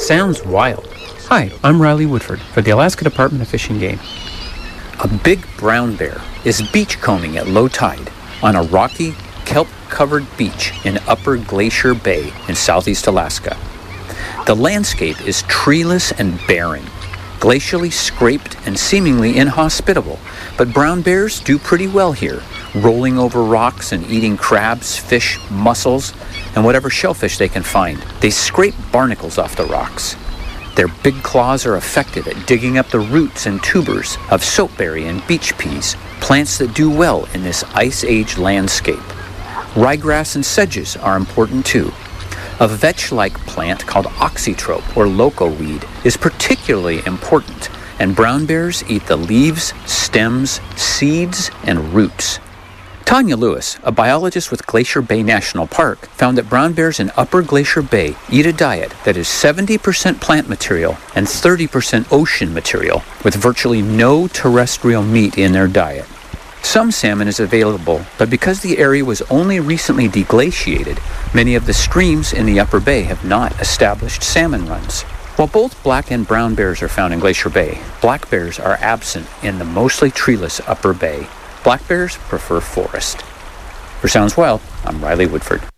Sounds wild. Hi, I'm Riley Woodford for the Alaska Department of Fish and Game. A big brown bear is beachcombing at low tide on a rocky, kelp-covered beach in Upper Glacier Bay in southeast Alaska. The landscape is treeless and barren, glacially scraped and seemingly inhospitable, but brown bears do pretty well here, rolling over rocks and eating crabs, fish, mussels, and whatever shellfish they can find. They scrape barnacles off the rocks. Their big claws are effective at digging up the roots and tubers of soapberry and beach peas, plants that do well in this Ice Age landscape. Ryegrass and sedges are important too. A vetch-like plant called oxytrope or loco weed is particularly important, and brown bears eat the leaves, stems, seeds, and roots. Tanya Lewis, a biologist with Glacier Bay National Park, found that brown bears in Upper Glacier Bay eat a diet that is 70% plant material and 30% ocean material, with virtually no terrestrial meat in their diet. Some salmon is available, but because the area was only recently deglaciated, many of the streams in the Upper Bay have not established salmon runs. While both black and brown bears are found in Glacier Bay, black bears are absent in the mostly treeless Upper Bay. Black bears prefer forest. For Sounds Wild, I'm Riley Woodford.